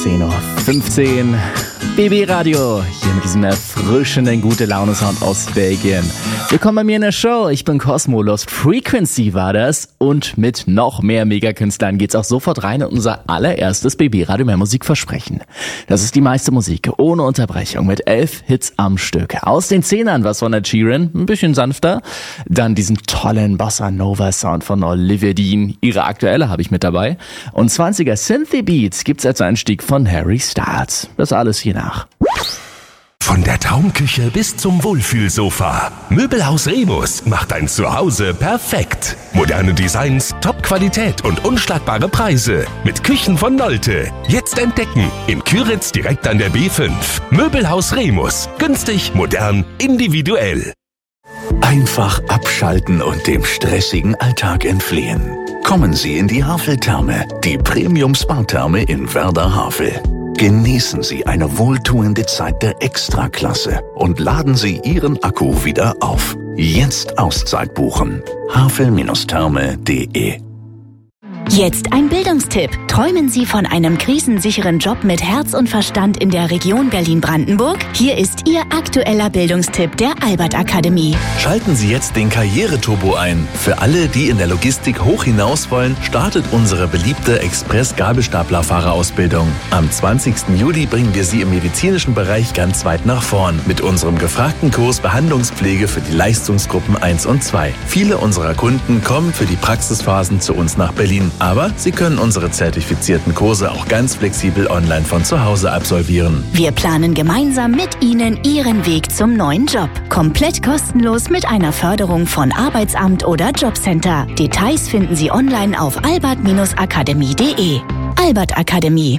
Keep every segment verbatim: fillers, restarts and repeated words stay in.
zehn Uhr fünfzehn. B B Radio, hier mit diesem erfrischenden Gute-Laune-Sound aus Belgien. Willkommen bei mir in der Show. Ich bin Cosmo, Lost Frequency war das. Und mit noch mehr Megakünstlern geht's auch sofort rein in unser allererstes B B Radio Mehr Musik Versprechen. Das ist die meiste Musik, ohne Unterbrechung, mit elf Hits am Stück. Aus den Zehnern was von Ed Sheeran, ein bisschen sanfter. Dann diesen tollen Bossa-Nova-Sound von Olivia Dean. Ihre aktuelle habe ich mit dabei. Und zwanziger Synthie-Beats gibt's als Einstieg von Harry Styles. Das alles hier nach. Von der Traumküche bis zum Wohlfühlsofa. Möbelhaus Remus macht dein Zuhause perfekt. Moderne Designs, Top-Qualität und unschlagbare Preise. Mit Küchen von Nolte. Jetzt entdecken. In Küritz direkt an der B fünf. Möbelhaus Remus. Günstig, modern, individuell. Einfach abschalten und dem stressigen Alltag entfliehen. Kommen Sie in die Havel-Therme, die Premium-Spa-Therme in Werder-Havel. Genießen Sie eine wohltuende Zeit der Extraklasse und laden Sie Ihren Akku wieder auf. Jetzt Auszeit buchen. havel Therme punkt de. Jetzt ein Bildungstipp. Träumen Sie von einem krisensicheren Job mit Herz und Verstand in der Region Berlin-Brandenburg? Hier ist Ihr aktueller Bildungstipp der Albert Akademie. Schalten Sie jetzt den Karriereturbo ein. Für alle, die in der Logistik hoch hinaus wollen, startet unsere beliebte Express-Gabelstaplerfahrerausbildung. Am zwanzigsten Juli bringen wir Sie im medizinischen Bereich ganz weit nach vorn mit unserem gefragten Kurs Behandlungspflege für die Leistungsgruppen eins und zwei. Viele unserer Kunden kommen für die Praxisphasen zu uns nach Berlin. Aber Sie können unsere zertifizierten Kurse auch ganz flexibel online von zu Hause absolvieren. Wir planen gemeinsam mit Ihnen Ihren Weg zum neuen Job. Komplett kostenlos mit einer Förderung von Arbeitsamt oder Jobcenter. Details finden Sie online auf albert akademie punkt de. Albert Akademie.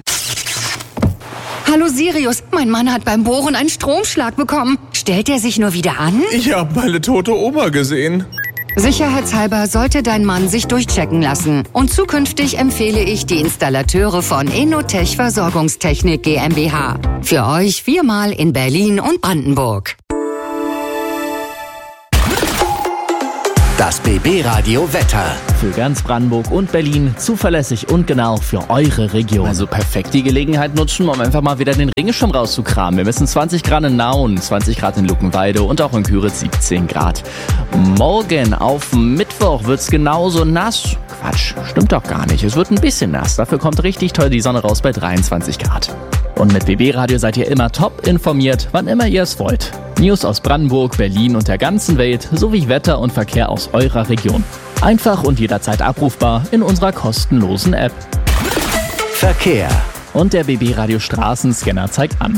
Hallo Sirius, mein Mann hat beim Bohren einen Stromschlag bekommen. Stellt er sich nur wieder an? Ich habe meine tote Oma gesehen. Sicherheitshalber sollte dein Mann sich durchchecken lassen. Und zukünftig empfehle ich die Installateure von Enotech Versorgungstechnik GmbH. Für euch viermal in Berlin und Brandenburg. Das B B Radio Wetter. Für ganz Brandenburg und Berlin zuverlässig und genau für eure Region. Also perfekt die Gelegenheit nutzen, um einfach mal wieder den Regenschirm rauszukramen. Wir messen zwanzig Grad in Nauen, zwanzig Grad in Luckenwalde und auch in Küritz siebzehn Grad. Morgen auf Mittwoch wird's genauso nass. Quatsch, stimmt doch gar nicht. Es wird ein bisschen nass. Dafür kommt richtig toll die Sonne raus bei dreiundzwanzig Grad. Und mit B B Radio seid ihr immer top informiert, wann immer ihr es wollt. News aus Brandenburg, Berlin und der ganzen Welt sowie Wetter und Verkehr aus eurer Region. Einfach und jederzeit abrufbar in unserer kostenlosen App. Verkehr. Und der B B Radio Straßenscanner zeigt an.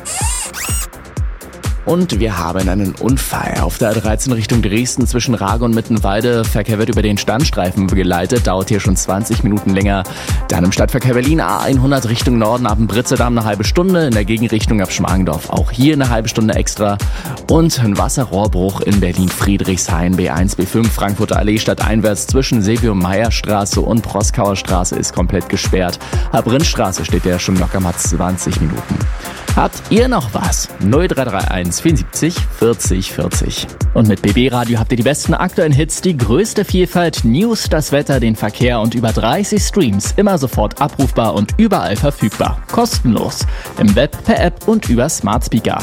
Und wir haben einen Unfall auf der A dreizehn Richtung Dresden zwischen Rage und Mittenwalde. Verkehr wird über den Standstreifen geleitet, dauert hier schon zwanzig Minuten länger. Dann im Stadtverkehr Berlin A hundert Richtung Norden ab dem Britzedamm eine halbe Stunde, in der Gegenrichtung ab Schmargendorf auch hier eine halbe Stunde extra. Und ein Wasserrohrbruch in Berlin-Friedrichshain, B eins, B fünf, Frankfurter Allee stadteinwärts zwischen Silvio-Meyer-Straße und Proskauer Straße ist komplett gesperrt. Ab Rindstraße steht der schon locker mal zwanzig Minuten. Habt ihr noch was? null drei drei eins vierundsiebzig vierzig vierzig. Und mit B B Radio habt ihr die besten aktuellen Hits, die größte Vielfalt, News, das Wetter, den Verkehr und über dreißig Streams. Immer sofort abrufbar und überall verfügbar. Kostenlos. Im Web, per App und über Smart Speaker.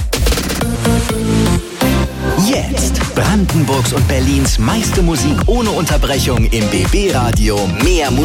Jetzt Brandenburgs und Berlins meiste Musik ohne Unterbrechung im B B Radio Mehr Musik.